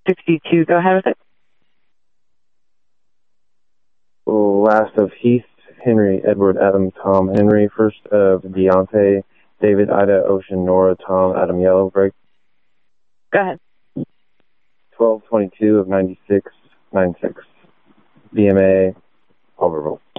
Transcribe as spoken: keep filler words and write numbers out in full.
sixty-two. Go ahead with it. Last of Heath, Henry, Edward, Adam, Tom, Henry. First of Deontay, David, Ida, Ocean, Nora, Tom, Adam, Yellow, Greg. Go ahead. twelve twenty-two of ninety-six, ninety-six. B M A, Albertville.